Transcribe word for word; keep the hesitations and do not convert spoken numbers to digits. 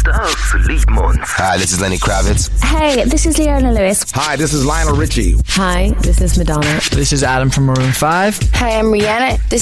Beste Sleep Months. Hi, this is Lenny Kravitz. Hey, this is Leona Lewis. Hi, this is Lionel Richie. Hi, this is Madonna. This is Adam from Maroon five. Hi, I'm Rihanna. This